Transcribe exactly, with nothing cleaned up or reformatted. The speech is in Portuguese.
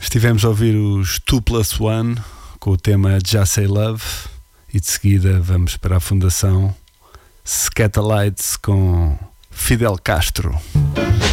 Estivemos a ouvir os two plus one com o tema Just Say Love e de seguida vamos para a Fundação Scatalites com Fidel Castro.